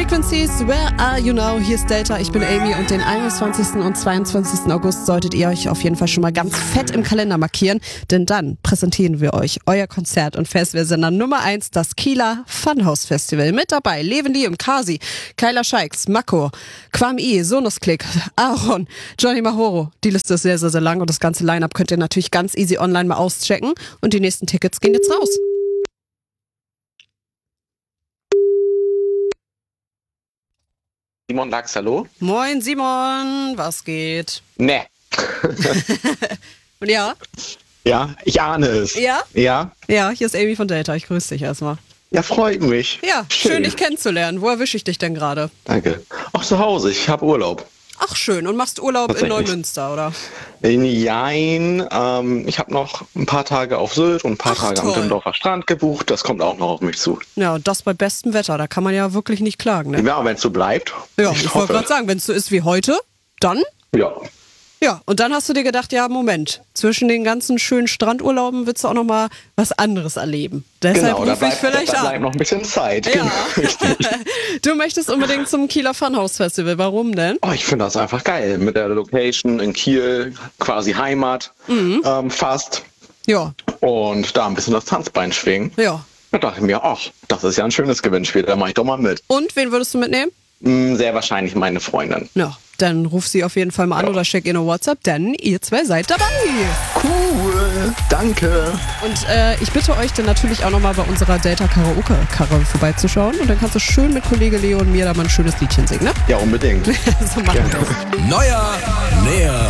Frequencies, where are you now? Hier ist Delta, ich bin Amy und den 21. und 22. August solltet ihr euch auf jeden Fall schon mal ganz fett im Kalender markieren, denn dann präsentieren wir euch euer Konzert- und Festivalsender Nummer 1, das Kieler Funhouse Festival. Mit dabei Leven Liam, Kasi, Kyla Scheiks, Mako, Kwam I, Sonusklick, Aaron, Johnny Mahoro. Die Liste ist sehr, sehr, sehr lang und das ganze Line-Up könnt ihr natürlich ganz easy online mal auschecken und die nächsten Tickets gehen jetzt raus. Simon Lachs, hallo? Moin Simon, was geht? Ne. Und ja? Ja, ich ahne es. Ja? Ja? Ja, hier ist Amy von Delta, ich grüße dich erstmal. Ja, freut mich. Ja, schön dich kennenzulernen. Wo erwische ich dich denn gerade? Danke. Ach, zu Hause, ich habe Urlaub. Ach schön, und machst Urlaub in Neumünster, oder? Jein, ich habe noch ein paar Tage auf Sylt und ein paar Tage am Dündorfer Strand gebucht. Das kommt auch noch auf mich zu. Ja, und das bei bestem Wetter, da kann man ja wirklich nicht klagen, ne? Ja, wenn es so bleibt. Ja, ich wollte gerade sagen, wenn es so ist wie heute, dann? Ja. Ja, und dann hast du dir gedacht, ja, Moment, zwischen den ganzen schönen Strandurlauben willst du auch noch mal was anderes erleben. Deshalb genau, rufe ich vielleicht da bleibt noch ein bisschen Zeit. Ja. Genau, du möchtest unbedingt zum Kieler Funhouse Festival. Warum denn? Oh, ich finde das einfach geil. Mit der Location in Kiel, quasi Heimat, fast. Ja. Und da ein bisschen das Tanzbein schwingen. Ja. Da dachte ich mir, ach, das ist ja ein schönes Gewinnspiel, da mache ich doch mal mit. Und wen würdest du mitnehmen? Sehr wahrscheinlich meine Freundin. Ja, dann ruf sie auf jeden Fall mal an oder schick ihr eine WhatsApp, denn ihr zwei seid dabei. Cool, danke. Und ich bitte euch dann natürlich auch nochmal bei unserer Delta Karaoke-Karre vorbeizuschauen und dann kannst du schön mit Kollege Leo und mir da mal ein schönes Liedchen singen, ne? Ja, unbedingt. So machen wir es. Neuer, näher,